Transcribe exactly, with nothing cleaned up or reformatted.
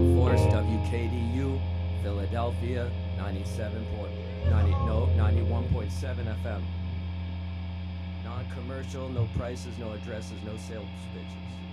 Force W K D U, Philadelphia, ninety-seven point ninety, no, ninety-one point seven F M. Non-commercial, no prices, no addresses, no sales pitches.